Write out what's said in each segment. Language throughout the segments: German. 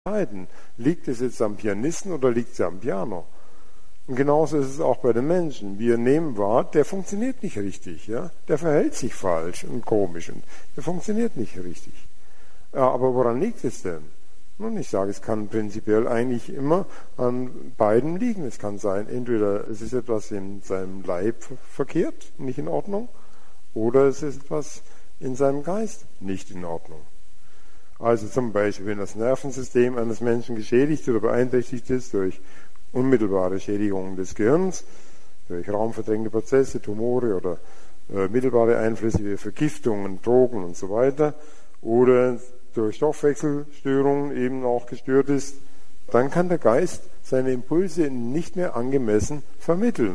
entscheiden. Liegt es jetzt am Pianisten oder liegt es am Piano? Und genauso ist es auch bei den Menschen. Wir nehmen wahr, der funktioniert nicht richtig. Ja? Der verhält sich falsch und komisch und der funktioniert nicht richtig. Ja, aber woran liegt es denn? Nun, ich sage, es kann prinzipiell eigentlich immer an beiden liegen. Es kann sein, entweder es ist etwas in seinem Leib verkehrt, nicht in Ordnung, oder es ist etwas in seinem Geist nicht in Ordnung. Also zum Beispiel, wenn das Nervensystem eines Menschen geschädigt oder beeinträchtigt ist durch unmittelbare Schädigungen des Gehirns, durch raumverdrängende Prozesse, Tumore oder mittelbare Einflüsse wie Vergiftungen, Drogen und so weiter, oder durch Stoffwechselstörungen eben auch gestört ist, dann kann der Geist seine Impulse nicht mehr angemessen vermitteln.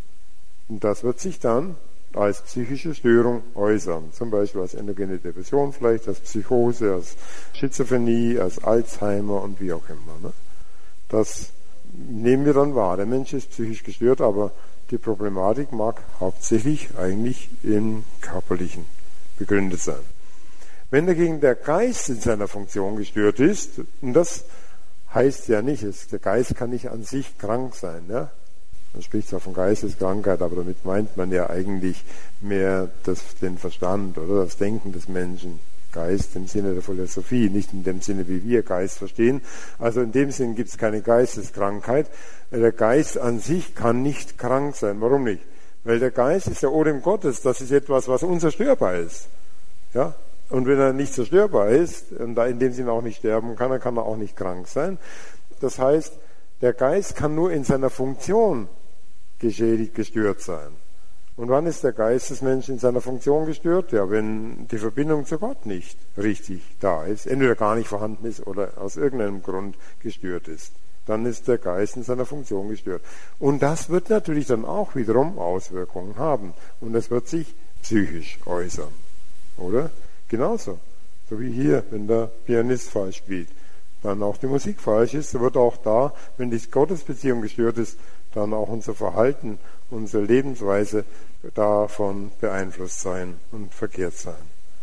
Und das wird sich dann als psychische Störung äußern, zum Beispiel als endogene Depression vielleicht, als Psychose, als Schizophrenie, als Alzheimer und wie auch immer. Ne? Das nehmen wir dann wahr. Der Mensch ist psychisch gestört, aber die Problematik mag hauptsächlich eigentlich im Körperlichen begründet sein. Wenn dagegen der Geist in seiner Funktion gestört ist, und das heißt ja nicht, der Geist kann nicht an sich krank sein, ja? Man spricht zwar von Geisteskrankheit, aber damit meint man ja eigentlich mehr den Verstand oder das Denken des Menschen. Geist im Sinne der Philosophie, nicht in dem Sinne, wie wir Geist verstehen. Also in dem Sinne gibt es keine Geisteskrankheit. Der Geist an sich kann nicht krank sein. Warum nicht? Weil der Geist ist der Odem Gottes. Das ist etwas, was unzerstörbar ist. Ja? Und wenn er nicht zerstörbar ist und da in dem Sinne auch nicht sterben kann, dann kann er auch nicht krank sein. Das heißt, der Geist kann nur in seiner Funktion geschädigt, gestört sein. Und wann ist der Geist des Menschen in seiner Funktion gestört? Ja, wenn die Verbindung zu Gott nicht richtig da ist, entweder gar nicht vorhanden ist oder aus irgendeinem Grund gestört ist. Dann ist der Geist in seiner Funktion gestört. Und das wird natürlich dann auch wiederum Auswirkungen haben. Und es wird sich psychisch äußern. Oder? Genauso. So wie hier, wenn der Pianist falsch spielt. Dann auch die Musik falsch ist, so wird auch da, wenn die Gottesbeziehung gestört ist, dann auch unser Verhalten, unsere Lebensweise davon beeinflusst sein und verkehrt sein.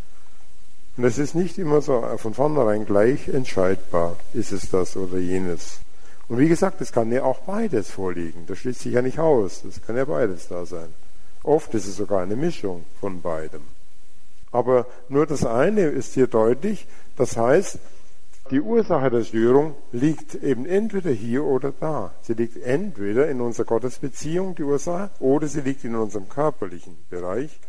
Und es ist nicht immer so von vornherein gleich entscheidbar, ist es das oder jenes. Und wie gesagt, es kann ja auch beides vorliegen. Das schließt sich ja nicht aus. Es kann ja beides da sein. Oft ist es sogar eine Mischung von beidem. Aber nur das eine ist hier deutlich, das heißt, die Ursache der Störung liegt eben entweder hier oder da. Sie liegt entweder in unserer Gottesbeziehung, die Ursache, oder sie liegt in unserem körperlichen Bereich.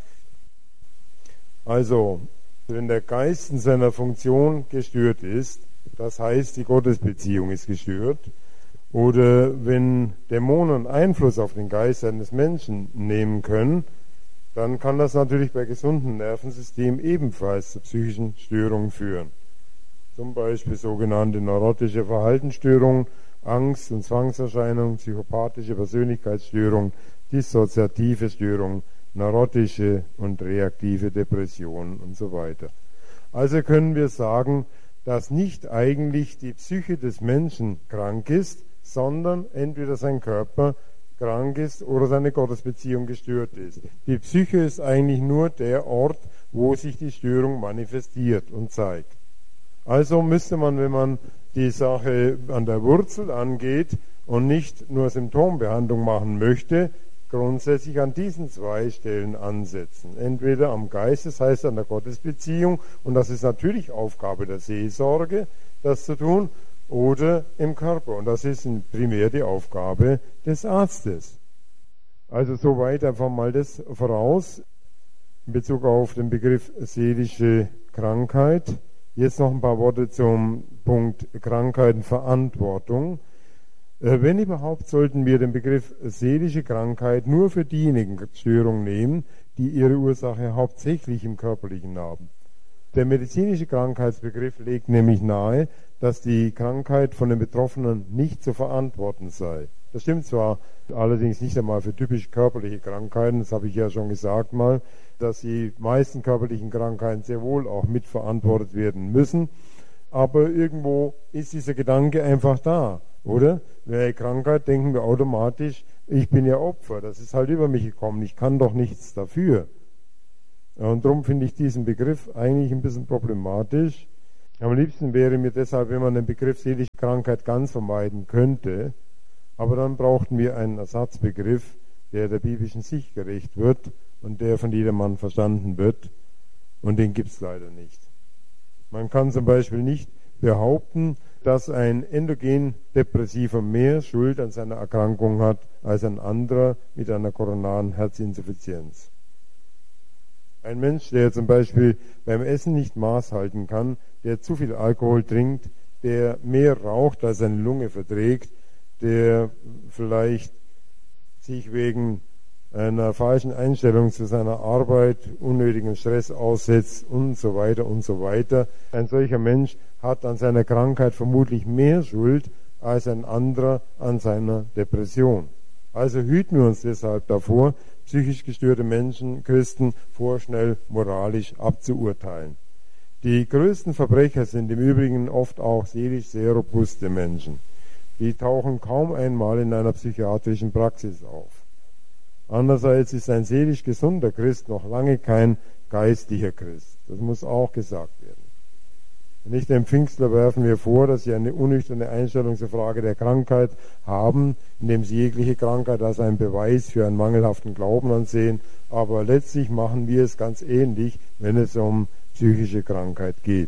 Also, wenn der Geist in seiner Funktion gestört ist, das heißt, die Gottesbeziehung ist gestört, oder wenn Dämonen Einfluss auf den Geist eines Menschen nehmen können, dann kann das natürlich bei gesundem Nervensystem ebenfalls zu psychischen Störungen führen. Zum Beispiel sogenannte neurotische Verhaltensstörungen, Angst- und Zwangserscheinungen, psychopathische Persönlichkeitsstörungen, dissoziative Störungen, neurotische und reaktive Depressionen und so weiter. Also können wir sagen, dass nicht eigentlich die Psyche des Menschen krank ist, sondern entweder sein Körper krank ist oder seine Gottesbeziehung gestört ist. Die Psyche ist eigentlich nur der Ort, wo sich die Störung manifestiert und zeigt. Also müsste man, wenn man die Sache an der Wurzel angeht und nicht nur Symptombehandlung machen möchte, grundsätzlich an diesen zwei Stellen ansetzen. Entweder am Geist, das heißt an der Gottesbeziehung, und das ist natürlich Aufgabe der Seelsorge, das zu tun, oder im Körper, und das ist primär die Aufgabe des Arztes. Also soweit einfach mal das voraus in Bezug auf den Begriff seelische Krankheit. Jetzt noch ein paar Worte zum Punkt Krankheitenverantwortung. Wenn überhaupt, sollten wir den Begriff seelische Krankheit nur für diejenigen Störungen nehmen, die ihre Ursache hauptsächlich im Körperlichen haben. Der medizinische Krankheitsbegriff legt nämlich nahe, dass die Krankheit von den Betroffenen nicht zu verantworten sei. Das stimmt zwar allerdings nicht einmal für typisch körperliche Krankheiten, das habe ich ja schon gesagt mal, dass die meisten körperlichen Krankheiten sehr wohl auch mitverantwortet werden müssen, aber irgendwo ist dieser Gedanke einfach da, oder? Bei Krankheit denken wir automatisch, ich bin ja Opfer, das ist halt über mich gekommen, ich kann doch nichts dafür. Und darum finde ich diesen Begriff eigentlich ein bisschen problematisch. Am liebsten wäre mir deshalb, wenn man den Begriff seelische Krankheit ganz vermeiden könnte, aber dann brauchten wir einen Ersatzbegriff, der der biblischen Sicht gerecht wird und der von jedermann verstanden wird, und den gibt es leider nicht. Man kann zum Beispiel nicht behaupten, dass ein endogen-Depressiver mehr Schuld an seiner Erkrankung hat als ein anderer mit einer koronaren Herzinsuffizienz. Ein Mensch, der zum Beispiel beim Essen nicht Maß halten kann, der zu viel Alkohol trinkt, der mehr raucht, als seine Lunge verträgt, der vielleicht sich wegen einer falschen Einstellung zu seiner Arbeit unnötigen Stress aussetzt und so weiter und so weiter. Ein solcher Mensch hat an seiner Krankheit vermutlich mehr Schuld als ein anderer an seiner Depression. Also hüten wir uns deshalb davor, psychisch gestörte Menschen, Christen, vorschnell moralisch abzuurteilen. Die größten Verbrecher sind im Übrigen oft auch seelisch sehr robuste Menschen. Die tauchen kaum einmal in einer psychiatrischen Praxis auf. Andererseits ist ein seelisch gesunder Christ noch lange kein geistlicher Christ. Das muss auch gesagt werden. Nicht dem Pfingstler werfen wir vor, dass sie eine unnüchterne Einstellung zur Frage der Krankheit haben, indem sie jegliche Krankheit als einen Beweis für einen mangelhaften Glauben ansehen, aber letztlich machen wir es ganz ähnlich, wenn es um psychische Krankheit geht.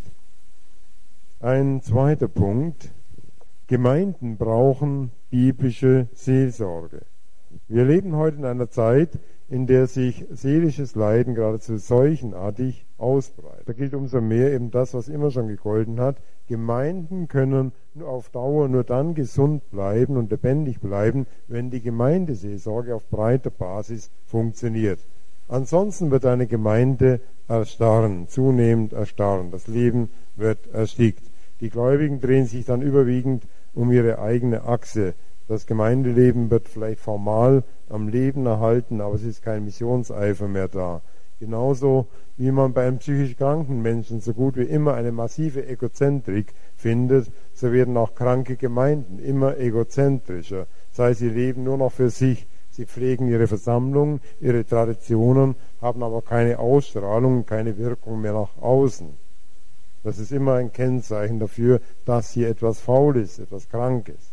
Ein zweiter Punkt: Gemeinden brauchen biblische Seelsorge. Wir leben heute in einer Zeit, in der sich seelisches Leiden geradezu seuchenartig ausbreitet. Da gilt umso mehr eben das, was immer schon gegolten hat. Gemeinden können auf Dauer nur dann gesund bleiben und lebendig bleiben, wenn die Gemeindeseelsorge auf breiter Basis funktioniert. Ansonsten wird eine Gemeinde erstarren, zunehmend erstarren. Das Leben wird erstickt. Die Gläubigen drehen sich dann überwiegend um ihre eigene Achse. Das Gemeindeleben wird vielleicht formal am Leben erhalten, aber es ist kein Missionseifer mehr da. Genauso wie man bei einem psychisch kranken Menschen so gut wie immer eine massive Egozentrik findet, so werden auch kranke Gemeinden immer egozentrischer. Das heißt, sie leben nur noch für sich. Sie pflegen ihre Versammlungen, ihre Traditionen, haben aber keine Ausstrahlung, keine Wirkung mehr nach außen. Das ist immer ein Kennzeichen dafür, dass hier etwas faul ist, etwas krank ist.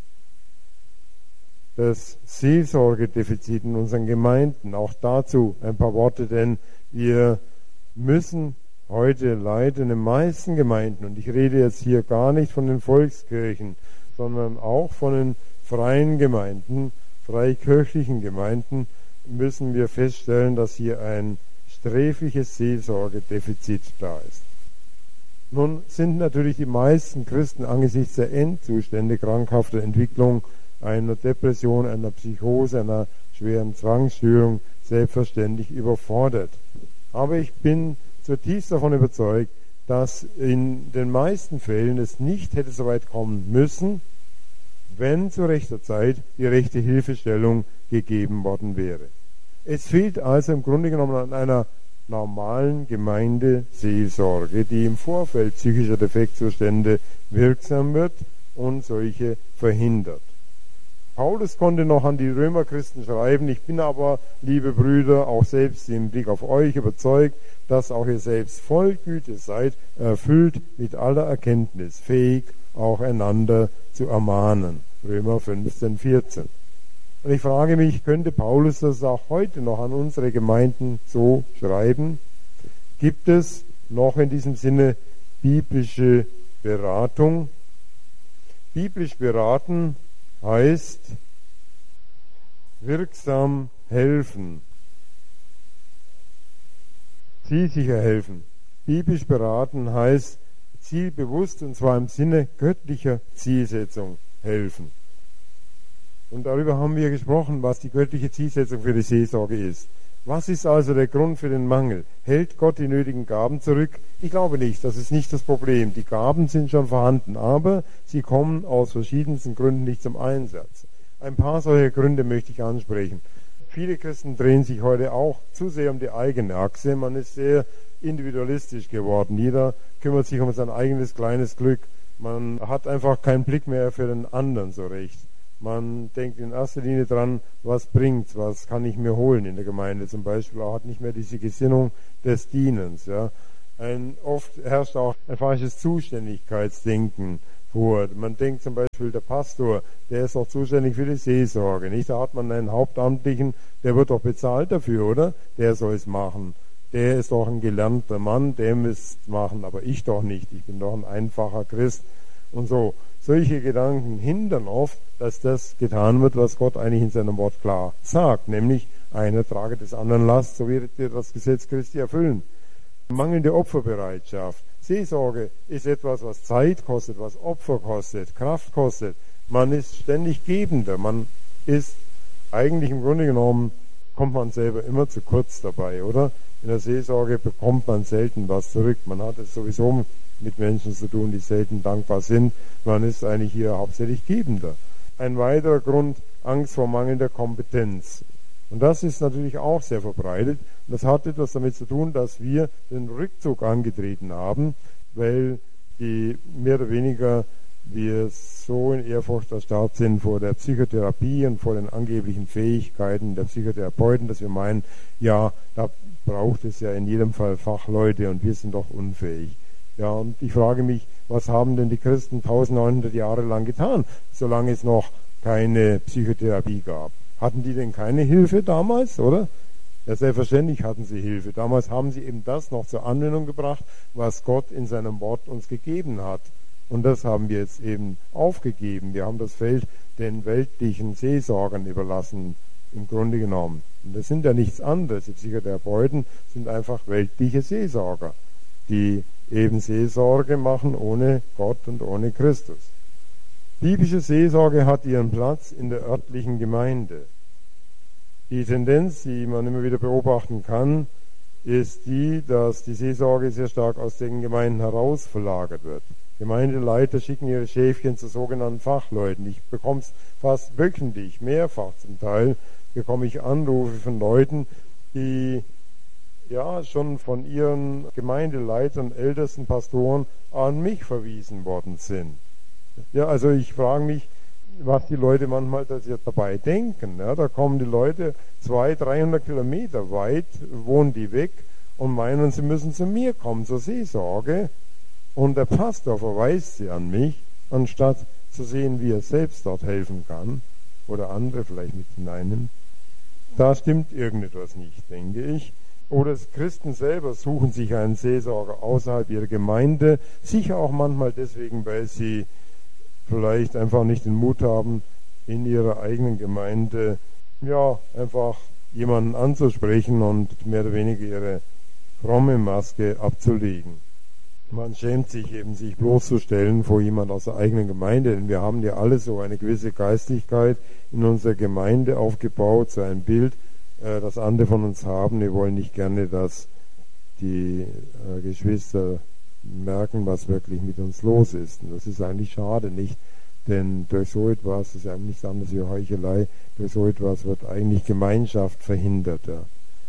Das Seelsorgedefizit in unseren Gemeinden, auch dazu ein paar Worte, denn wir müssen heute leider in den meisten Gemeinden, und ich rede jetzt hier gar nicht von den Volkskirchen, sondern auch von den freien Gemeinden, freikirchlichen Gemeinden, müssen wir feststellen, dass hier ein sträfliches Seelsorgedefizit da ist. Nun sind natürlich die meisten Christen angesichts der Endzustände krankhafter Entwicklung, einer Depression, einer Psychose, einer schweren Zwangsstörung selbstverständlich überfordert. Aber ich bin zutiefst davon überzeugt, dass in den meisten Fällen es nicht hätte so weit kommen müssen, wenn zu rechter Zeit die rechte Hilfestellung gegeben worden wäre. Es fehlt also im Grunde genommen an einer normalen Gemeindeseelsorge, die im Vorfeld psychischer Defektzustände wirksam wird und solche verhindert. Paulus konnte noch an die Römerchristen schreiben: Ich bin aber, liebe Brüder, auch selbst im Blick auf euch überzeugt, dass auch ihr selbst voll Güte seid, erfüllt mit aller Erkenntnis, fähig auch einander zu ermahnen. Römer 15, 14. Und ich frage mich, könnte Paulus das auch heute noch an unsere Gemeinden so schreiben? Gibt es noch in diesem Sinne biblische Beratung? Biblisch beraten heißt wirksam helfen, zielsicher helfen. Biblisch beraten heißt zielbewusst, und zwar im Sinne göttlicher Zielsetzung, helfen. Und darüber haben wir gesprochen, was die göttliche Zielsetzung für die Seelsorge ist. Was ist also der Grund für den Mangel? Hält Gott die nötigen Gaben zurück? Ich glaube nicht, das ist nicht das Problem. Die Gaben sind schon vorhanden, aber sie kommen aus verschiedensten Gründen nicht zum Einsatz. Ein paar solcher Gründe möchte ich ansprechen. Viele Christen drehen sich heute auch zu sehr um die eigene Achse. Man ist sehr individualistisch geworden. Jeder kümmert sich um sein eigenes kleines Glück. Man hat einfach keinen Blick mehr für den anderen so recht. Man denkt in erster Linie dran, was bringt's, was kann ich mir holen in der Gemeinde zum Beispiel. Auch hat nicht mehr diese Gesinnung des Dienens. Ja. Oft herrscht auch ein falsches Zuständigkeitsdenken vor. Man denkt zum Beispiel, der Pastor, der ist doch zuständig für die Seelsorge, nicht? Da hat man einen Hauptamtlichen, der wird doch bezahlt dafür, oder? Der soll es machen. Der ist doch ein gelernter Mann, der müsste es machen, aber ich doch nicht. Ich bin doch ein einfacher Christ. Und so. Solche Gedanken hindern oft, dass das getan wird, was Gott eigentlich in seinem Wort klar sagt, nämlich einer trage des anderen Last, so werdet ihr das Gesetz Christi erfüllen. Mangelnde Opferbereitschaft. Seelsorge ist etwas, was Zeit kostet, was Opfer kostet, Kraft kostet. Man ist ständig Gebender. Man ist eigentlich im Grunde genommen, kommt man selber immer zu kurz dabei, oder? In der Seelsorge bekommt man selten was zurück. Man hat es sowieso mit Menschen zu tun, die selten dankbar sind. Man ist eigentlich hier hauptsächlich Gebender. Ein weiterer Grund, Angst vor mangelnder Kompetenz. Und das ist natürlich auch sehr verbreitet. Und das hat etwas damit zu tun, dass wir den Rückzug angetreten haben, weil die mehr oder weniger wir so in Ehrfurcht erstarrt sind vor der Psychotherapie und vor den angeblichen Fähigkeiten der Psychotherapeuten, dass wir meinen, ja, da braucht es ja in jedem Fall Fachleute und wir sind doch unfähig. Ja, und ich frage mich, was haben denn die Christen 1900 Jahre lang getan, solange es noch keine Psychotherapie gab? Hatten die denn keine Hilfe damals, oder? Ja, selbstverständlich hatten sie Hilfe. Damals haben sie eben das noch zur Anwendung gebracht, was Gott in seinem Wort uns gegeben hat. Und das haben wir jetzt eben aufgegeben. Wir haben das Feld den weltlichen Seelsorgern überlassen, im Grunde genommen. Und das sind ja nichts anderes. Die Psychotherapeuten sind einfach weltliche Seelsorger, die eben Seelsorge machen ohne Gott und ohne Christus. Biblische Seelsorge hat ihren Platz in der örtlichen Gemeinde. Die Tendenz, die man immer wieder beobachten kann, ist die, dass die Seelsorge sehr stark aus den Gemeinden heraus verlagert wird. Gemeindeleiter schicken ihre Schäfchen zu sogenannten Fachleuten. Ich bekomme es fast wöchentlich, mehrfach zum Teil, bekomme ich Anrufe von Leuten, die ja schon von ihren Gemeindeleitern, ältesten Pastoren an mich verwiesen worden sind. Ja, also ich frage mich, was die Leute manchmal dabei denken. Ja, da kommen die Leute 200, 300 Kilometer weit, wohnen die weg und meinen, sie müssen zu mir kommen, zur Seelsorge. Und der Pastor verweist sie an mich, anstatt zu sehen, wie er selbst dort helfen kann oder andere vielleicht mit hineinnimmt. Da stimmt irgendetwas nicht, denke ich. Oder Christen selber suchen sich einen Seelsorger außerhalb ihrer Gemeinde, sicher auch manchmal deswegen, weil sie vielleicht einfach nicht den Mut haben, in ihrer eigenen Gemeinde ja einfach jemanden anzusprechen und mehr oder weniger ihre fromme Maske abzulegen. Man schämt sich eben, sich bloßzustellen vor jemand aus der eigenen Gemeinde, denn wir haben ja alle so eine gewisse Geistlichkeit in unserer Gemeinde aufgebaut, so ein Bild, das andere von uns haben. Wir wollen nicht gerne, dass die Geschwister merken, was wirklich mit uns los ist. Und das ist eigentlich schade, nicht? Denn durch so etwas, das ist ja nichts anderes wie Heuchelei, durch so etwas wird eigentlich Gemeinschaft verhindert. Ja.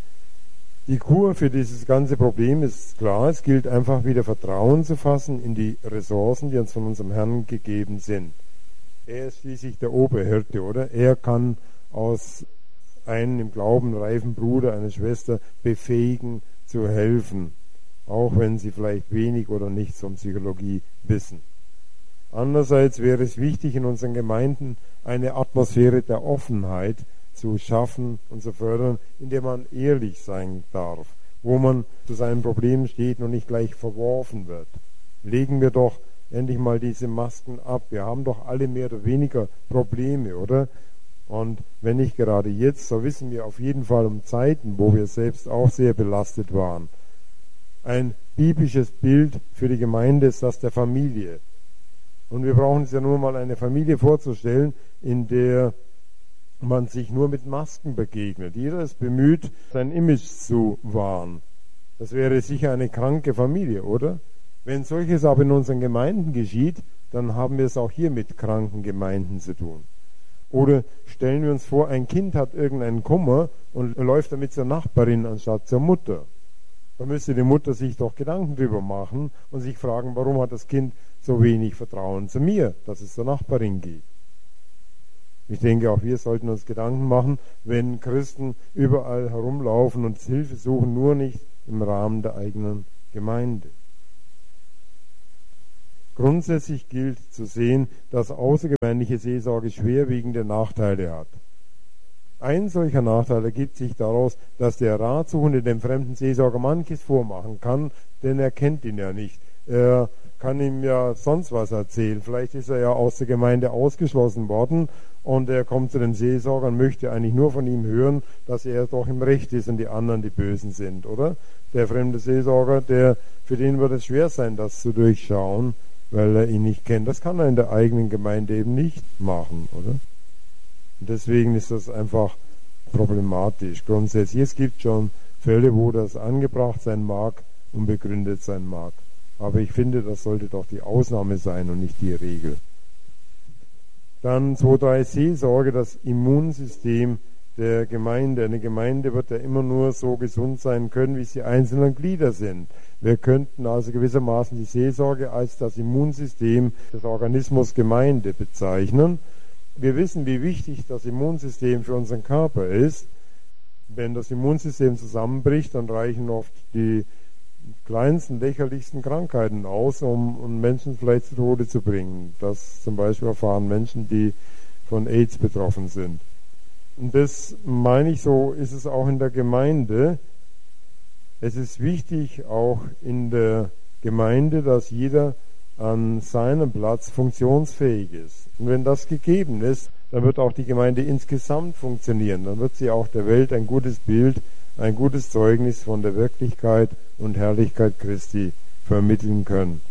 Die Kur für dieses ganze Problem ist klar, es gilt einfach wieder Vertrauen zu fassen in die Ressourcen, die uns von unserem Herrn gegeben sind. Er ist schließlich der Oberhirte, oder? Er kann aus einem im Glauben reifen Bruder, eine Schwester befähigen, zu helfen, auch wenn sie vielleicht wenig oder nichts von Psychologie wissen. Andererseits wäre es wichtig, in unseren Gemeinden eine Atmosphäre der Offenheit zu schaffen und zu fördern, in der man ehrlich sein darf, wo man zu seinen Problemen steht und nicht gleich verworfen wird. Legen wir doch endlich mal diese Masken ab. Wir haben doch alle mehr oder weniger Probleme, oder? Und wenn nicht gerade jetzt, so wissen wir auf jeden Fall um Zeiten, wo wir selbst auch sehr belastet waren. Ein biblisches Bild für die Gemeinde ist das der Familie. Und wir brauchen uns ja nur mal eine Familie vorzustellen, in der man sich nur mit Masken begegnet. Jeder ist bemüht, sein Image zu wahren. Das wäre sicher eine kranke Familie, oder? Wenn solches aber in unseren Gemeinden geschieht, dann haben wir es auch hier mit kranken Gemeinden zu tun. Oder stellen wir uns vor, ein Kind hat irgendeinen Kummer und läuft damit zur Nachbarin anstatt zur Mutter. Da müsste die Mutter sich doch Gedanken drüber machen und sich fragen, warum hat das Kind so wenig Vertrauen zu mir, dass es zur Nachbarin geht. Ich denke, auch wir sollten uns Gedanken machen, wenn Christen überall herumlaufen und Hilfe suchen, nur nicht im Rahmen der eigenen Gemeinde. Grundsätzlich gilt zu sehen, dass außergemeindliche Seelsorge schwerwiegende Nachteile hat. Ein solcher Nachteil ergibt sich daraus, dass der Ratsuchende dem fremden Seelsorger manches vormachen kann, denn er kennt ihn ja nicht. Er kann ihm ja sonst was erzählen. Vielleicht ist er ja aus der Gemeinde ausgeschlossen worden und er kommt zu dem Seelsorger und möchte eigentlich nur von ihm hören, dass er doch im Recht ist und die anderen die Bösen sind, oder? Der fremde Seelsorger, für den wird es schwer sein, das zu durchschauen, weil er ihn nicht kennt. Das kann er in der eigenen Gemeinde eben nicht machen, oder? Und deswegen ist das einfach problematisch. Grundsätzlich, es gibt schon Fälle, wo das angebracht sein mag und begründet sein mag. Aber ich finde, das sollte doch die Ausnahme sein und nicht die Regel. Dann 2.3 Seelsorge, das Immunsystem der Gemeinde. Eine Gemeinde wird ja immer nur so gesund sein können, wie sie einzelnen Glieder sind. Wir könnten also gewissermaßen die Seelsorge als das Immunsystem des Organismus Gemeinde bezeichnen. Wir wissen, wie wichtig das Immunsystem für unseren Körper ist. Wenn das Immunsystem zusammenbricht, dann reichen oft die kleinsten, lächerlichsten Krankheiten aus, um Menschen vielleicht zu Tode zu bringen. Das zum Beispiel erfahren Menschen, die von AIDS betroffen sind. Und das meine ich, so ist es auch in der Gemeinde. Es ist wichtig auch in der Gemeinde, dass jeder an seinem Platz funktionsfähig ist. Und wenn das gegeben ist, dann wird auch die Gemeinde insgesamt funktionieren. Dann wird sie auch der Welt ein gutes Bild, ein gutes Zeugnis von der Wirklichkeit und Herrlichkeit Christi vermitteln können.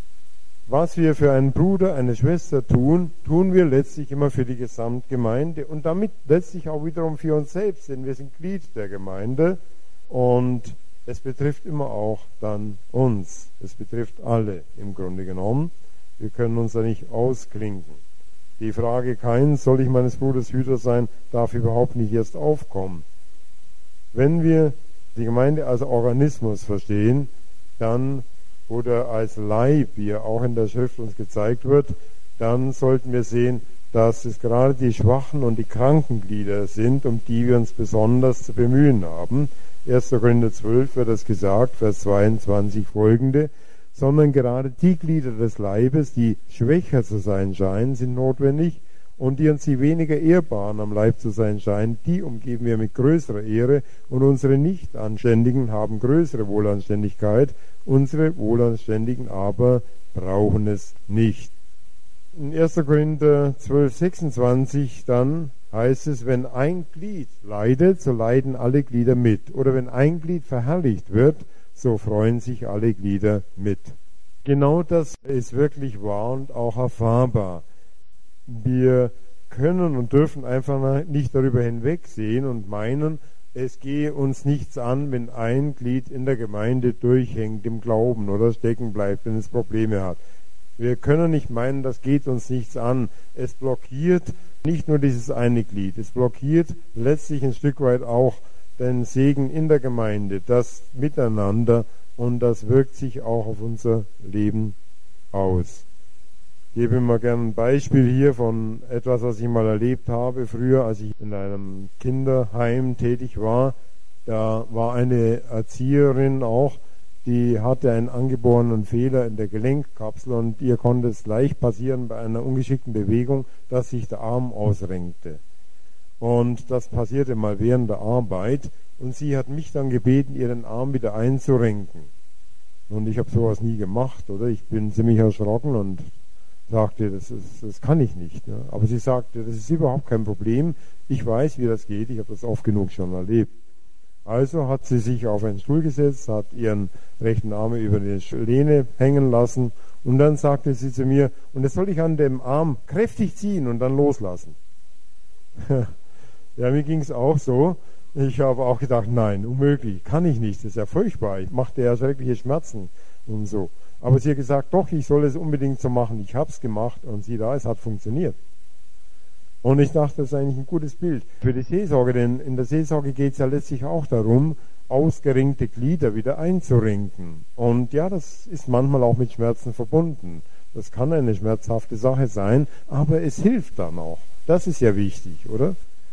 Was wir für einen Bruder, eine Schwester tun, tun wir letztlich immer für die Gesamtgemeinde und damit letztlich auch wiederum für uns selbst, denn wir sind Glied der Gemeinde und es betrifft immer auch dann uns. Es betrifft alle im Grunde genommen. Wir können uns da nicht ausklinken. Die Frage kein, soll ich meines Bruders Hüter sein, darf überhaupt nicht erst aufkommen. Wenn wir die Gemeinde als Organismus verstehen, dann, oder als Leib, wie er auch in der Schrift uns gezeigt wird, dann sollten wir sehen, dass es gerade die schwachen und die kranken Glieder sind, um die wir uns besonders zu bemühen haben. 1. Korinther 12 wird das gesagt, Vers 22 folgende, sondern gerade die Glieder des Leibes, die schwächer zu sein scheinen, sind notwendig und die uns die weniger ehrbaren am Leib zu sein scheinen, die umgeben wir mit größerer Ehre und unsere Nichtanständigen haben größere Wohlanständigkeit, unsere Wohlanständigen aber brauchen es nicht. In 1. Korinther 12, 26 dann heißt es, wenn ein Glied leidet, so leiden alle Glieder mit. Oder wenn ein Glied verherrlicht wird, so freuen sich alle Glieder mit. Genau das ist wirklich wahr und auch erfahrbar. Wir können und dürfen einfach nicht darüber hinwegsehen und meinen, es gehe uns nichts an, wenn ein Glied in der Gemeinde durchhängt im Glauben oder stecken bleibt, wenn es Probleme hat. Wir können nicht meinen, das geht uns nichts an. Es blockiert nicht nur dieses eine Glied, es blockiert letztlich ein Stück weit auch den Segen in der Gemeinde, das Miteinander, und das wirkt sich auch auf unser Leben aus. Ich gebe mal gerne ein Beispiel hier von etwas, was ich mal erlebt habe. Früher, als ich in einem Kinderheim tätig war, da war eine Erzieherin auch, die hatte einen angeborenen Fehler in der Gelenkkapsel und ihr konnte es leicht passieren bei einer ungeschickten Bewegung, dass sich der Arm ausrenkte. Und das passierte mal während der Arbeit und sie hat mich dann gebeten, ihr den Arm wieder einzurenken. Und ich habe sowas nie gemacht, oder? Ich bin ziemlich erschrocken und sagte, das kann ich nicht. Ja. Aber sie sagte, das ist überhaupt kein Problem. Ich weiß, wie das geht. Ich habe das oft genug schon erlebt. Also hat sie sich auf einen Stuhl gesetzt, hat ihren rechten Arm über die Lehne hängen lassen und dann sagte sie zu mir, und jetzt soll ich an dem Arm kräftig ziehen und dann loslassen. Ja, mir ging es auch so. Ich habe auch gedacht, nein, unmöglich, kann ich nicht, das ist ja furchtbar, ich machte ja schreckliche Schmerzen und so. Aber sie hat gesagt, doch, ich soll es unbedingt so machen. Ich habe es gemacht und sieh da, es hat funktioniert. Und ich dachte, das ist eigentlich ein gutes Bild für die Seelsorge, denn in der Seelsorge geht es ja letztlich auch darum, ausgerenkte Glieder wieder einzurenken. Und ja, das ist manchmal auch mit Schmerzen verbunden. Das kann eine schmerzhafte Sache sein, aber es hilft dann auch. Das ist ja wichtig, oder?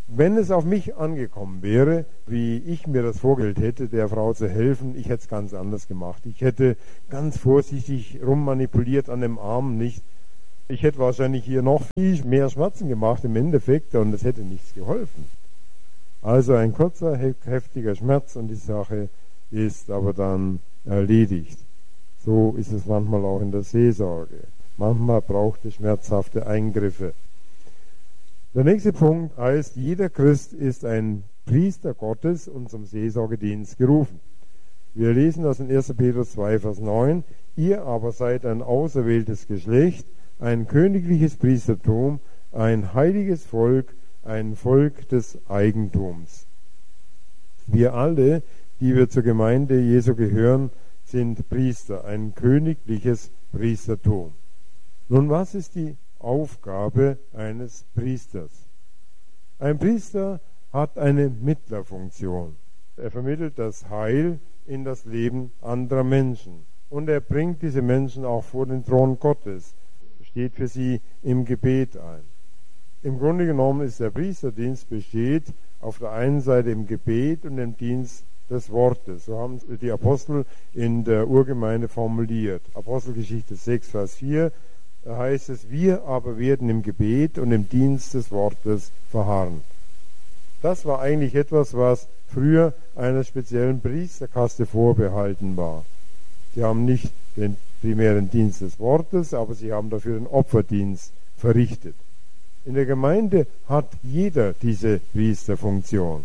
Wenn es auf mich angekommen wäre, wie ich mir das vorgestellt hätte, der Frau zu helfen, ich hätte es ganz anders gemacht. Ich hätte ganz vorsichtig rummanipuliert an dem Arm, nicht. Ich hätte wahrscheinlich hier noch viel mehr Schmerzen gemacht im Endeffekt und es hätte nichts geholfen. Also ein kurzer, heftiger Schmerz und die Sache ist aber dann erledigt. So ist es manchmal auch in der Seelsorge. Manchmal braucht es schmerzhafte Eingriffe. Der nächste Punkt heißt, jeder Christ ist ein Priester Gottes und zum Seelsorgedienst gerufen. Wir lesen das in 1. Petrus 2, Vers 9. Ihr aber seid ein auserwähltes Geschlecht, ein königliches Priestertum, ein heiliges Volk, ein Volk des Eigentums. Wir alle, die wir zur Gemeinde Jesu gehören, sind Priester, ein königliches Priestertum. Nun, was ist die Aufgabe eines Priesters? Ein Priester hat eine Mittlerfunktion. Er vermittelt das Heil in das Leben anderer Menschen. Und er bringt diese Menschen auch vor den Thron Gottes, steht für sie im Gebet ein. Im Grunde genommen ist der Priesterdienst besteht auf der einen Seite im Gebet und im Dienst des Wortes. So haben die Apostel in der Urgemeinde formuliert. Apostelgeschichte 6, Vers 4, da heißt es, wir aber werden im Gebet und im Dienst des Wortes verharren. Das war eigentlich etwas, was früher einer speziellen Priesterkaste vorbehalten war. Sie haben nicht den primären Dienst des Wortes, aber sie haben dafür den Opferdienst verrichtet. In der Gemeinde hat jeder diese Priesterfunktion.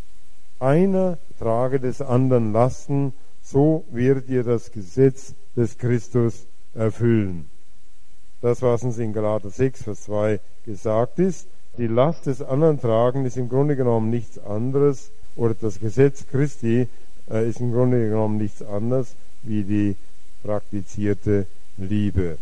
Einer trage des anderen Lasten, so werdet ihr das Gesetz des Christus erfüllen. Das, was uns in Galater 6, Vers 2 gesagt ist, die Last des anderen tragen ist im Grunde genommen nichts anderes, oder das Gesetz Christi ist im Grunde genommen nichts anderes wie die praktizierte Liebe.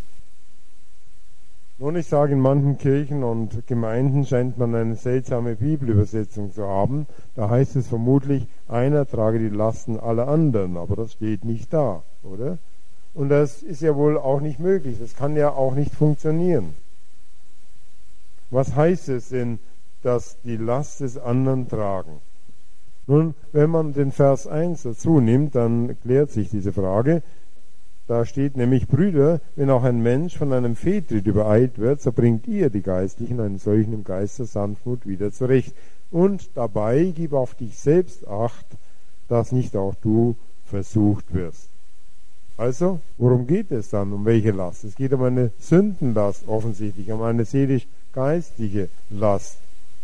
Nun, ich sage, in manchen Kirchen und Gemeinden scheint man eine seltsame Bibelübersetzung zu haben. Da heißt es vermutlich, einer trage die Lasten aller anderen, aber das steht nicht da, oder? Und das ist ja wohl auch nicht möglich, das kann ja auch nicht funktionieren. Was heißt es denn, dass die Last des anderen tragen? Nun, wenn man den Vers 1 dazu nimmt, dann klärt sich diese Frage. Da steht nämlich, Brüder, wenn auch ein Mensch von einem Fehltritt übereilt wird, so bringt ihr, die Geistlichen, einen solchen im Geist der Sanftmut wieder zurecht. Und dabei gib auf dich selbst Acht, dass nicht auch du versucht wirst. Also, worum geht es dann? Um welche Last? Es geht um eine Sündenlast offensichtlich, um eine seelisch-geistliche Last,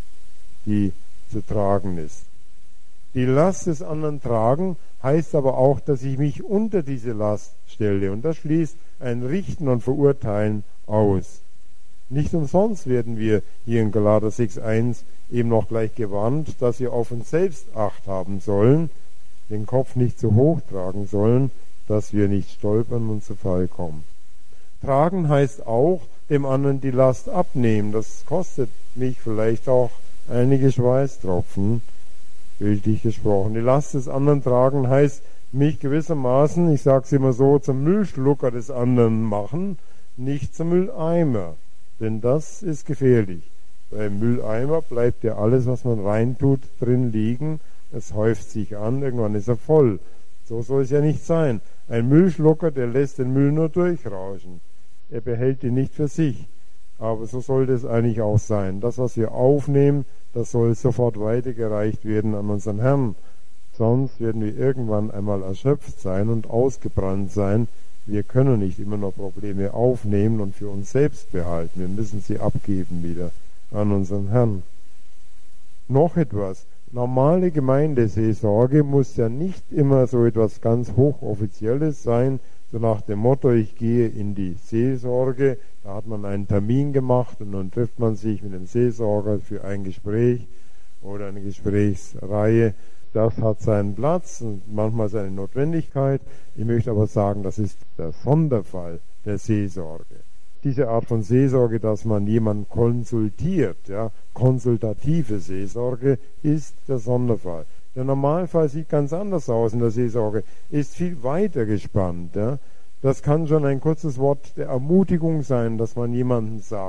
die zu tragen ist. Die Last des anderen tragen heißt aber auch, dass ich mich unter diese Last stelle. Und das schließt ein Richten und Verurteilen aus. Nicht umsonst werden wir hier in Galater 6,1 eben noch gleich gewarnt, dass wir auf uns selbst Acht haben sollen, den Kopf nicht zu hoch tragen sollen, dass wir nicht stolpern und zu Fall kommen. Tragen heißt auch, dem anderen die Last abnehmen. Das kostet mich vielleicht auch einige Schweißtropfen, bildlich gesprochen. Die Last des anderen tragen heißt, mich gewissermaßen, ich sage es immer so, zum Müllschlucker des anderen machen, nicht zum Mülleimer. Denn das ist gefährlich. Beim Mülleimer bleibt ja alles, was man reintut, drin liegen. Es häuft sich an, irgendwann ist er voll. So soll es ja nicht sein. Ein Müllschlucker, der lässt den Müll nur durchrauschen. Er behält ihn nicht für sich. Aber so sollte es eigentlich auch sein. Das, was wir aufnehmen, das soll sofort weitergereicht werden an unseren Herrn. Sonst werden wir irgendwann einmal erschöpft sein und ausgebrannt sein. Wir können nicht immer noch Probleme aufnehmen und für uns selbst behalten. Wir müssen sie abgeben wieder an unseren Herrn. Noch etwas. Normale Gemeindeseelsorge muss ja nicht immer so etwas ganz Hochoffizielles sein, so nach dem Motto, ich gehe in die Seelsorge, da hat man einen Termin gemacht und dann trifft man sich mit dem Seelsorger für ein Gespräch oder eine Gesprächsreihe. Das hat seinen Platz und manchmal seine Notwendigkeit. Ich möchte aber sagen, das ist der Sonderfall der Seelsorge. Diese Art von Seelsorge, dass man jemanden konsultiert, ja, konsultative Seelsorge, ist der Sonderfall. Der Normalfall sieht ganz anders aus in der Seelsorge, ist viel weiter gespannt. Ja. Das kann schon ein kurzes Wort der Ermutigung sein, dass man jemandem sagt.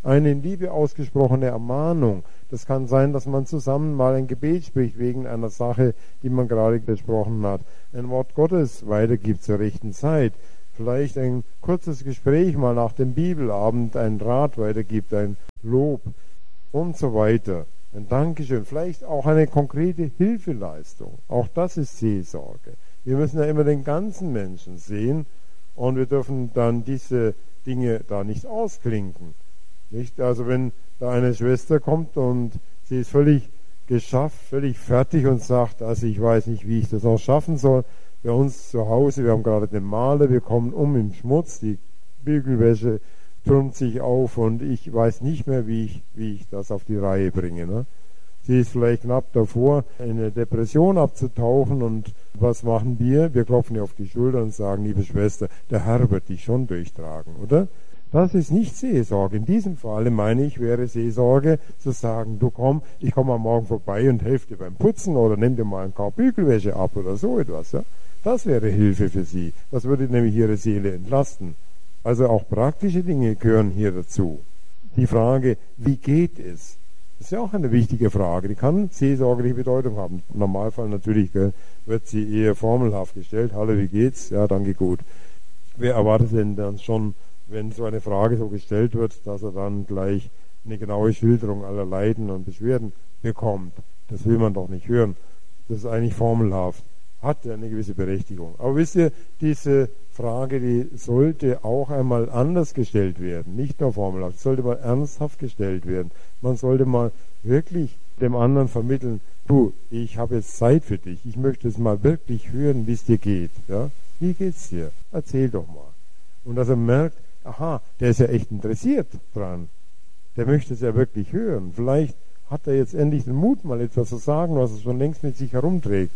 eine in Liebe ausgesprochene Ermahnung. Das kann sein, dass man zusammen mal ein Gebet spricht wegen einer Sache, die man gerade besprochen hat. Ein Wort Gottes weitergibt zur rechten Zeit. Vielleicht ein kurzes Gespräch mal nach dem Bibelabend, ein Rat weitergibt, ein Lob und so weiter. Ein Dankeschön, vielleicht auch eine konkrete Hilfeleistung. Auch das ist Seelsorge. Wir müssen ja immer den ganzen Menschen sehen und wir dürfen dann diese Dinge da nicht ausklinken. Nicht? Also wenn da eine Schwester kommt und sie ist völlig geschafft, völlig fertig und sagt, also ich weiß nicht, wie ich das noch schaffen soll. Bei uns zu Hause, wir haben gerade den Maler, wir kommen im Schmutz, die Bügelwäsche türmt sich auf und ich weiß nicht mehr, wie ich das auf die Reihe bringe. Ne? Sie ist vielleicht knapp davor, in eine Depression abzutauchen und was machen wir? Wir klopfen ihr auf die Schulter und sagen, liebe Schwester, der Herr wird dich schon durchtragen, oder? Das ist nicht Seelsorge. In diesem Falle, meine ich, wäre Seelsorge zu sagen, du komm, ich komme am Morgen vorbei und helfe dir beim Putzen oder nimm dir mal ein paar Bügelwäsche ab oder so etwas. Ja? Das wäre Hilfe für sie. Das würde nämlich ihre Seele entlasten. Also auch praktische Dinge gehören hier dazu. Die Frage, wie geht es? Das ist ja auch eine wichtige Frage. Die kann seelsorgerliche Bedeutung haben. Im Normalfall natürlich wird sie eher formelhaft gestellt. Hallo, wie geht's? Ja, danke, gut. Wer erwartet denn dann schon, wenn so eine Frage so gestellt wird, dass er dann gleich eine genaue Schilderung aller Leiden und Beschwerden bekommt? Das will man doch nicht hören. Das ist eigentlich formelhaft. Hat ja eine gewisse Berechtigung. Aber wisst ihr, diese Frage, die sollte auch einmal anders gestellt werden. Nicht nur formelhaft, sollte mal ernsthaft gestellt werden. Man sollte mal wirklich dem anderen vermitteln, du, ich habe jetzt Zeit für dich. Ich möchte es mal wirklich hören, wie es dir geht. Ja? Wie geht's dir? Erzähl doch mal. Und dass er merkt, aha, der ist ja echt interessiert dran. Der möchte es ja wirklich hören. Vielleicht hat er jetzt endlich den Mut, mal etwas zu sagen, was er schon längst mit sich herumträgt.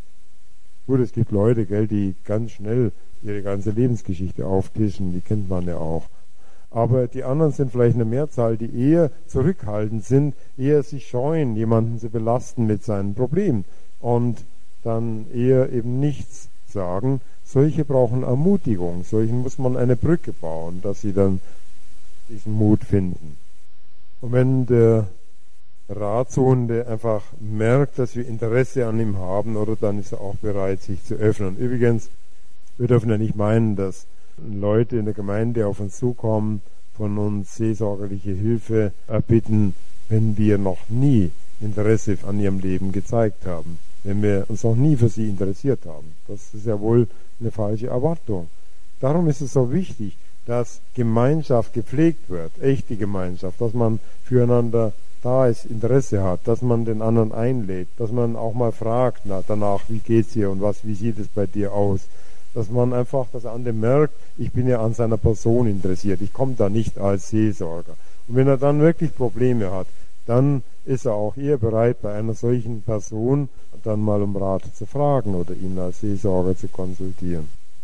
Gut, es gibt Leute, gell, die ganz schnell ihre ganze Lebensgeschichte auftischen, die kennt man ja auch. Aber die anderen sind vielleicht eine Mehrzahl, die eher zurückhaltend sind, eher sich scheuen, jemanden zu belasten mit seinen Problemen und dann eher eben nichts sagen. Solche brauchen Ermutigung, solchen muss man eine Brücke bauen, dass sie dann diesen Mut finden. Und wenn der Ratsuchende einfach merkt, dass wir Interesse an ihm haben, oder dann ist er auch bereit, sich zu öffnen. Übrigens, wir dürfen ja nicht meinen, dass Leute in der Gemeinde auf uns zukommen, von uns seelsorgerliche Hilfe erbitten, wenn wir noch nie Interesse an ihrem Leben gezeigt haben, wenn wir uns noch nie für sie interessiert haben. Das ist ja wohl eine falsche Erwartung. Darum ist es so wichtig, dass Gemeinschaft gepflegt wird, echte Gemeinschaft, dass man füreinander da ist, Interesse hat, dass man den anderen einlädt, dass man auch mal fragt danach, wie geht's dir und wie sieht es bei dir aus, dass man einfach das andere merkt, ich bin ja an seiner Person interessiert, ich komme da nicht als Seelsorger. Und wenn er dann wirklich Probleme hat, dann ist er auch eher bereit, bei einer solchen Person dann mal um Rat zu fragen oder ihn als Seelsorger zu konsultieren.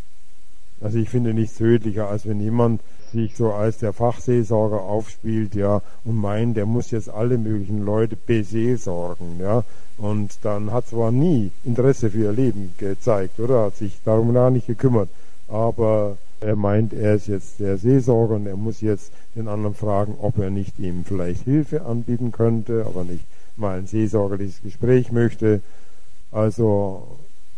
Also ich finde nichts tödlicher, als wenn jemand sich so als der Fachseelsorger aufspielt, ja, und meint, der muss jetzt alle möglichen Leute beseelsorgen, ja, und dann hat zwar nie Interesse für ihr Leben gezeigt, oder hat sich darum gar nicht gekümmert, aber er meint, er ist jetzt der Seelsorger und er muss jetzt den anderen fragen, ob er nicht ihm vielleicht Hilfe anbieten könnte, aber nicht mal ein seelsorgerliches Gespräch möchte. Also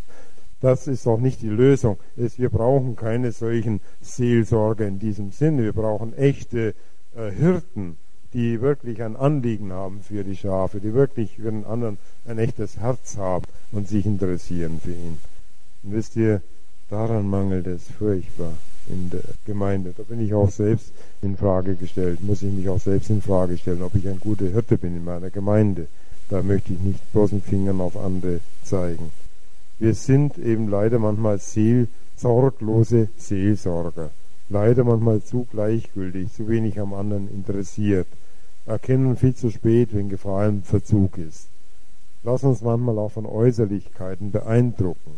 das ist auch nicht die Lösung. Wir brauchen keine solchen Seelsorger in diesem Sinne. Wir brauchen echte Hirten, die wirklich ein Anliegen haben für die Schafe, die wirklich für den anderen ein echtes Herz haben und sich interessieren für ihn. Und wisst ihr, daran mangelt es furchtbar in der Gemeinde. Da bin ich auch selbst in Frage gestellt, muss ich mich auch selbst in Frage stellen, ob ich ein guter Hirte bin in meiner Gemeinde. Da möchte ich nicht bloß mit Fingern auf andere zeigen. Wir sind eben leider manchmal sorglose Seelsorger. Leider manchmal zu gleichgültig, zu wenig am anderen interessiert. Erkennen viel zu spät, wenn Gefahr im Verzug ist. Lass uns manchmal auch von Äußerlichkeiten beeindrucken.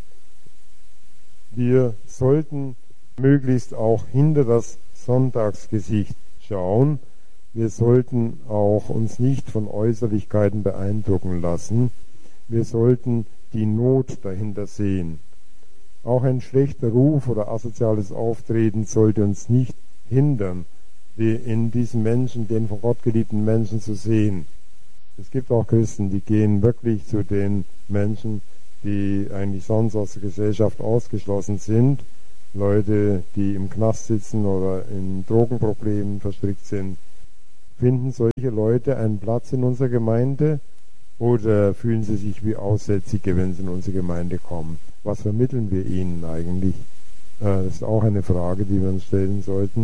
Wir sollten möglichst auch hinter das Sonntagsgesicht schauen. Wir sollten auch uns nicht von Äußerlichkeiten beeindrucken lassen. Wir sollten die Not dahinter sehen. Auch ein schlechter Ruf oder asoziales Auftreten sollte uns nicht hindern, in diesen Menschen, den von Gott geliebten Menschen zu sehen. Es gibt auch Christen, die gehen wirklich zu den Menschen, die eigentlich sonst aus der Gesellschaft ausgeschlossen sind. Leute, die im Knast sitzen oder in Drogenproblemen verstrickt sind. Finden solche Leute einen Platz in unserer Gemeinde oder fühlen sie sich wie Aussätzige, wenn sie in unsere Gemeinde kommen? Was vermitteln wir ihnen eigentlich? Das ist auch eine Frage, die wir uns stellen sollten.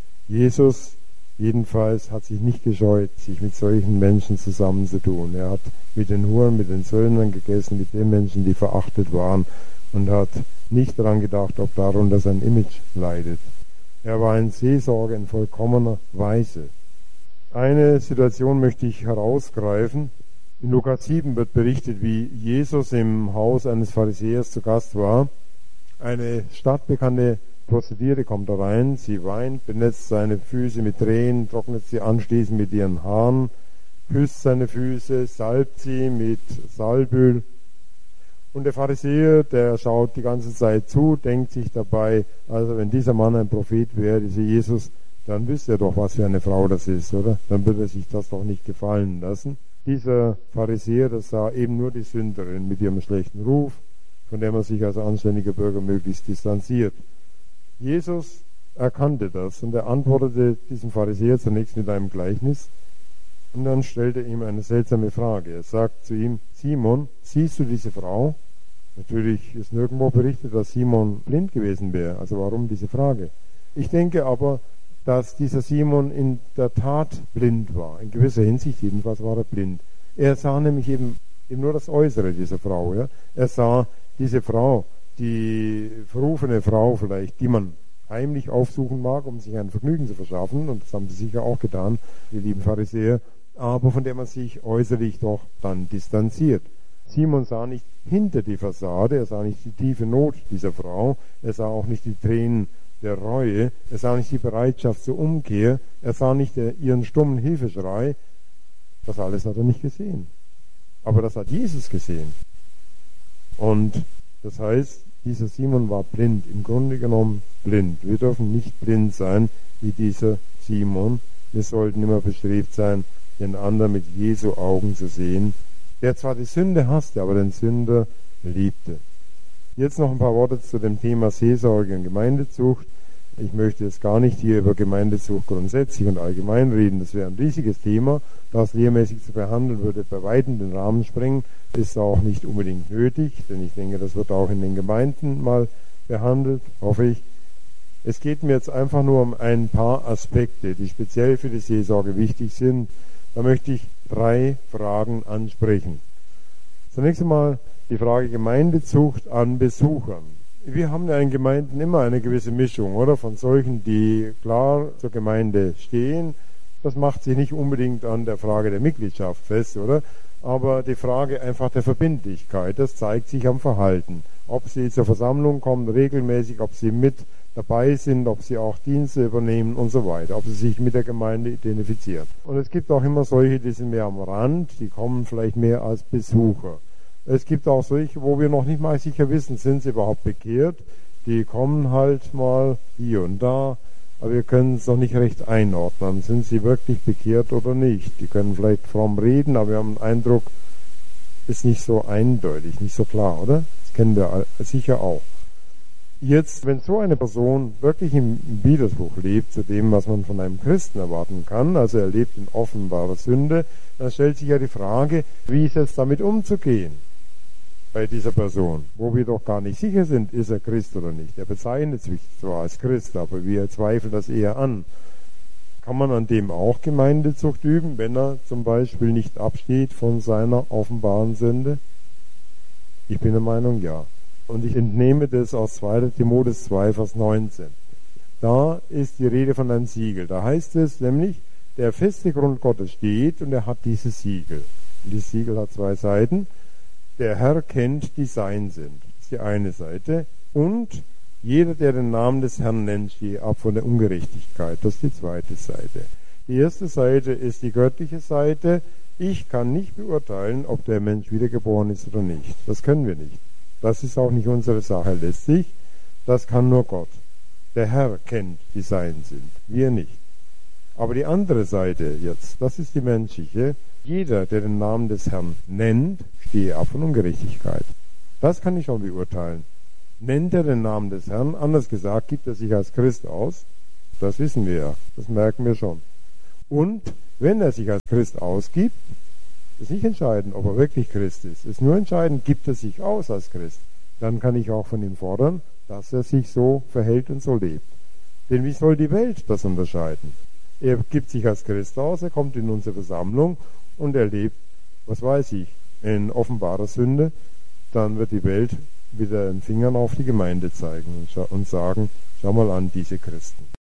Jesus jedenfalls hat sich nicht gescheut, sich mit solchen Menschen zusammenzutun. Er hat mit den Huren, mit den Zöllnern gegessen, mit den Menschen, die verachtet waren, und hat nicht daran gedacht, ob darunter sein Image leidet. Er war ein Seelsorger in vollkommener Weise. Eine Situation möchte ich herausgreifen. In Lukas 7 wird berichtet, wie Jesus im Haus eines Pharisäers zu Gast war. Eine stadtbekannte Prostituierte kommt da rein, sie weint, benetzt seine Füße mit Tränen, trocknet sie anschließend mit ihren Haaren, küsst seine Füße, salbt sie mit Salböl. Und der Pharisäer, der schaut die ganze Zeit zu, denkt sich dabei, also wenn dieser Mann ein Prophet wäre, dieser Jesus, dann wüsste er doch, was für eine Frau das ist, oder? Dann würde er sich das doch nicht gefallen lassen. Dieser Pharisäer, das sah eben nur die Sünderin mit ihrem schlechten Ruf, von der man sich als anständiger Bürger möglichst distanziert. Jesus erkannte das und er antwortete diesem Pharisäer zunächst mit einem Gleichnis und dann stellte er ihm eine seltsame Frage. Er sagt zu ihm, Simon, siehst du diese Frau? Natürlich ist nirgendwo berichtet, dass Simon blind gewesen wäre. Also warum diese Frage? Ich denke aber, dass dieser Simon in der Tat blind war. In gewisser Hinsicht jedenfalls war er blind. Er sah nämlich eben nur das Äußere dieser Frau. Ja? Er sah diese Frau, die verrufene Frau vielleicht, die man heimlich aufsuchen mag, um sich ein Vergnügen zu verschaffen, und das haben sie sicher auch getan, die lieben Pharisäer, aber von der man sich äußerlich doch dann distanziert. Simon sah nicht hinter die Fassade, er sah nicht die tiefe Not dieser Frau, er sah auch nicht die Tränen der Reue, er sah nicht die Bereitschaft zur Umkehr, er sah nicht ihren stummen Hilfeschrei. Das alles hat er nicht gesehen. Aber das hat Jesus gesehen. Und das heißt, dieser Simon war blind, im Grunde genommen blind. Wir dürfen nicht blind sein wie dieser Simon. Wir sollten immer bestrebt sein, den anderen mit Jesu Augen zu sehen, der zwar die Sünde hasste, aber den Sünder liebte. Jetzt noch ein paar Worte zu dem Thema Seelsorge und Gemeindezucht. Ich möchte jetzt gar nicht hier über Gemeindezucht grundsätzlich und allgemein reden. Das wäre ein riesiges Thema. Das lehrmäßig zu behandeln, würde bei weitem den Rahmen sprengen. Ist auch nicht unbedingt nötig, denn ich denke, das wird auch in den Gemeinden mal behandelt, hoffe ich. Es geht mir jetzt einfach nur um ein paar Aspekte, die speziell für die Seelsorge wichtig sind. Da möchte ich 3 Fragen ansprechen. Zunächst einmal die Frage Gemeindezucht an Besuchern. Wir haben ja in Gemeinden immer eine gewisse Mischung, oder? Von solchen, die klar zur Gemeinde stehen. Das macht sich nicht unbedingt an der Frage der Mitgliedschaft fest, oder? Aber die Frage einfach der Verbindlichkeit, das zeigt sich am Verhalten. Ob sie zur Versammlung kommen, regelmäßig, ob sie mit dabei sind, ob sie auch Dienste übernehmen und so weiter, ob sie sich mit der Gemeinde identifizieren. Und es gibt auch immer solche, die sind mehr am Rand, die kommen vielleicht mehr als Besucher. Es gibt auch solche, wo wir noch nicht mal sicher wissen, sind sie überhaupt bekehrt. Die kommen halt mal hier und da, aber wir können es noch nicht recht einordnen. Sind sie wirklich bekehrt oder nicht? Die können vielleicht fromm reden, aber wir haben den Eindruck, ist nicht so eindeutig, nicht so klar, oder? Das kennen wir sicher auch. Jetzt, wenn so eine Person wirklich im Widerspruch lebt zu dem, was man von einem Christen erwarten kann, also er lebt in offenbarer Sünde, dann stellt sich ja die Frage, wie ist es damit umzugehen bei dieser Person, wo wir doch gar nicht sicher sind, ist er Christ oder nicht. Er bezeichnet sich zwar als Christ, aber wir zweifeln das eher an. Kann man an dem auch Gemeindezucht üben, wenn er zum Beispiel nicht absteht von seiner offenbaren Sünde? Ich bin der Meinung, ja. Und ich entnehme das aus 2. Timotheus 2, Vers 19. Da ist die Rede von einem Siegel. Da heißt es nämlich, der feste Grund Gottes steht und er hat dieses Siegel. Und dieses Siegel hat 2 Seiten. Der Herr kennt, die sein sind. Das ist die eine Seite. Und jeder, der den Namen des Herrn nennt, steht ab von der Ungerechtigkeit. Das ist die zweite Seite. Die erste Seite ist die göttliche Seite. Ich kann nicht beurteilen, ob der Mensch wiedergeboren ist oder nicht. Das können wir nicht. Das ist auch nicht unsere Sache letztlich. Das kann nur Gott. Der Herr kennt, die sein sind. Wir nicht. Aber die andere Seite jetzt, das ist die menschliche. Jeder, der den Namen des Herrn nennt, stehe ab von Ungerechtigkeit. Das kann ich schon beurteilen. Nennt er den Namen des Herrn, anders gesagt, gibt er sich als Christ aus, das wissen wir ja, das merken wir schon. Und wenn er sich als Christ ausgibt, ist nicht entscheidend, ob er wirklich Christ ist. Es ist nur entscheidend, gibt er sich aus als Christ. Dann kann ich auch von ihm fordern, dass er sich so verhält und so lebt. Denn wie soll die Welt das unterscheiden? Er gibt sich als Christ aus, er kommt in unsere Versammlung und er lebt, was weiß ich, in offenbarer Sünde. Dann wird die Welt wieder den Fingern auf die Gemeinde zeigen und sagen, schau mal an, diese Christen.